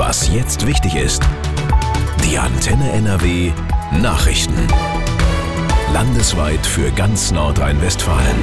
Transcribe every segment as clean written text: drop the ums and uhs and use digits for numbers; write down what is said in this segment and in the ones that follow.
Was jetzt wichtig ist. Die Antenne NRW Nachrichten. Landesweit für ganz Nordrhein-Westfalen.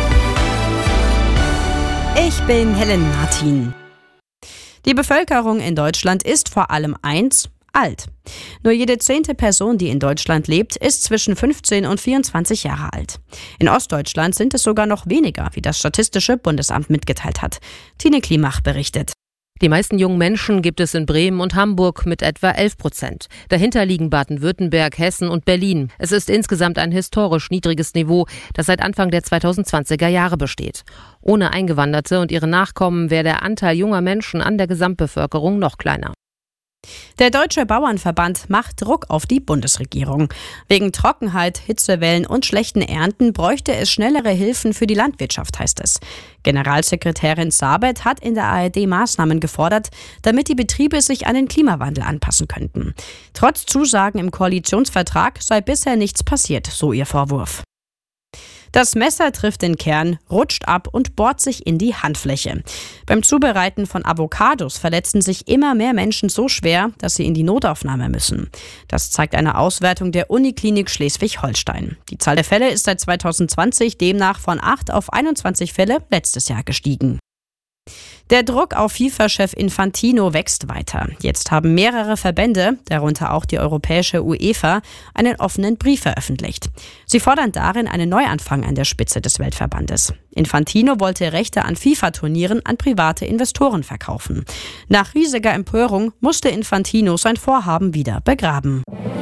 Ich bin Helen Martin. Die Bevölkerung in Deutschland ist vor allem alt. Nur jede 10. Person, die in Deutschland lebt, ist zwischen 15 und 24 Jahre alt. In Ostdeutschland sind es sogar noch weniger, wie das Statistische Bundesamt mitgeteilt hat. Tine Klimach berichtet. Die meisten jungen Menschen gibt es in Bremen und Hamburg mit etwa 11%. Dahinter liegen Baden-Württemberg, Hessen und Berlin. Es ist insgesamt ein historisch niedriges Niveau, das seit Anfang der 2020er Jahre besteht. Ohne Eingewanderte und ihre Nachkommen wäre der Anteil junger Menschen an der Gesamtbevölkerung noch kleiner. Der Deutsche Bauernverband macht Druck auf die Bundesregierung. Wegen Trockenheit, Hitzewellen und schlechten Ernten bräuchte es schnellere Hilfen für die Landwirtschaft, heißt es. Generalsekretärin Sabet hat in der ARD Maßnahmen gefordert, damit die Betriebe sich an den Klimawandel anpassen könnten. Trotz Zusagen im Koalitionsvertrag sei bisher nichts passiert, so ihr Vorwurf. Das Messer trifft den Kern, rutscht ab und bohrt sich in die Handfläche. Beim Zubereiten von Avocados verletzen sich immer mehr Menschen so schwer, dass sie in die Notaufnahme müssen. Das zeigt eine Auswertung der Uniklinik Schleswig-Holstein. Die Zahl der Fälle ist seit 2020 demnach von 8 auf 21 Fälle letztes Jahr gestiegen. Der Druck auf FIFA-Chef Infantino wächst weiter. Jetzt haben mehrere Verbände, darunter auch die europäische UEFA, einen offenen Brief veröffentlicht. Sie fordern darin einen Neuanfang an der Spitze des Weltverbandes. Infantino wollte Rechte an FIFA-Turnieren an private Investoren verkaufen. Nach riesiger Empörung musste Infantino sein Vorhaben wieder begraben.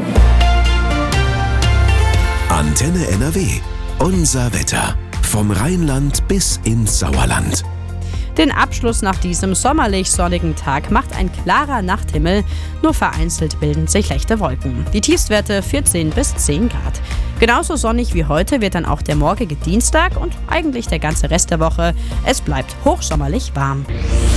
Antenne NRW. Unser Wetter. Vom Rheinland bis ins Sauerland. Den Abschluss nach diesem sommerlich sonnigen Tag macht ein klarer Nachthimmel, nur vereinzelt bilden sich leichte Wolken. Die Tiefstwerte 14 bis 10 Grad. Genauso sonnig wie heute wird dann auch der morgige Dienstag und eigentlich der ganze Rest der Woche. Es bleibt hochsommerlich warm.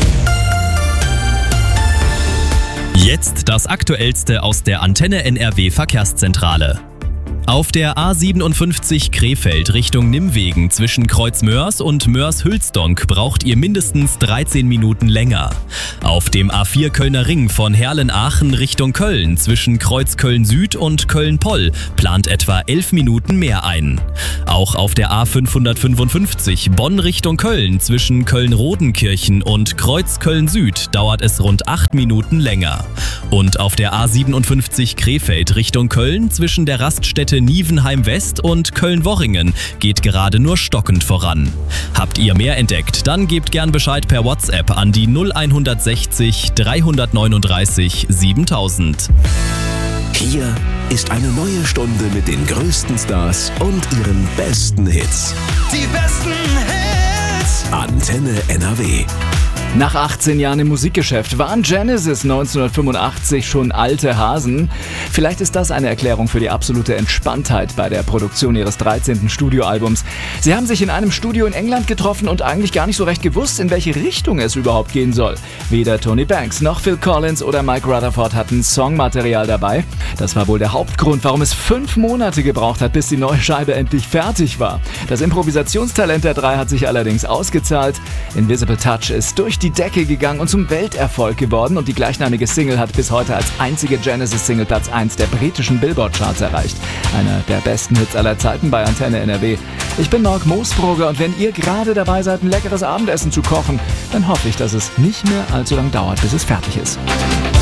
Jetzt das Aktuellste aus der Antenne NRW Verkehrszentrale. Auf der A57 Krefeld Richtung Nimwegen zwischen Kreuzmörs und Mörs-Hülsdonk braucht ihr mindestens 13 Minuten länger. Auf dem A4 Kölner Ring von Herlen-Aachen Richtung Köln zwischen Kreuz Köln-Süd und Köln-Poll plant etwa 11 Minuten mehr ein. Auch auf der A555 Bonn Richtung Köln zwischen Köln-Rodenkirchen und Kreuz Köln-Süd dauert es rund 8 Minuten länger. Und auf der A57 Krefeld Richtung Köln zwischen der Raststätte Nievenheim West und Köln-Worringen geht gerade nur stockend voran. Habt ihr mehr entdeckt, dann gebt gern Bescheid per WhatsApp an die 0160 339 7000. Hier ist eine neue Stunde mit den größten Stars und ihren besten Hits. Die besten Hits. Antenne NRW. Nach 18 Jahren im Musikgeschäft waren Genesis 1985 schon alte Hasen. Vielleicht ist das eine Erklärung für die absolute Entspanntheit bei der Produktion ihres 13. Studioalbums. Sie haben sich in einem Studio in England getroffen und eigentlich gar nicht so recht gewusst, in welche Richtung es überhaupt gehen soll. Weder Tony Banks noch Phil Collins oder Mike Rutherford hatten Songmaterial dabei. Das war wohl der Hauptgrund, warum es 5 Monate gebraucht hat, bis die neue Scheibe endlich fertig war. Das Improvisationstalent der drei hat sich allerdings ausgezahlt. Invisible Touch ist durch die Decke gegangen und zum Welterfolg geworden und die gleichnamige Single hat bis heute als einzige Genesis-Single Platz 1 der britischen Billboard-Charts erreicht. Einer der besten Hits aller Zeiten bei Antenne NRW. Ich bin Marc Moosbrugger und wenn ihr gerade dabei seid, ein leckeres Abendessen zu kochen, dann hoffe ich, dass es nicht mehr allzu lang dauert, bis es fertig ist.